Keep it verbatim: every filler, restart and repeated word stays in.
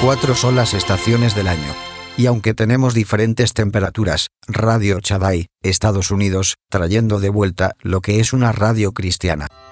Cuatro son las estaciones del año. Y aunque tenemos diferentes temperaturas, Radio Shaddai, Estados Unidos, trayendo de vuelta lo que es una radio cristiana.